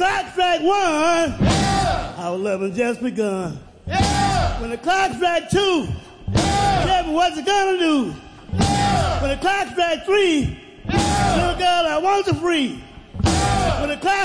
clock strike 1, our love has just begun. When the clock strike 2, tell me what's it gonna do? When the clock strike 3, little girl, I want you free. When the clock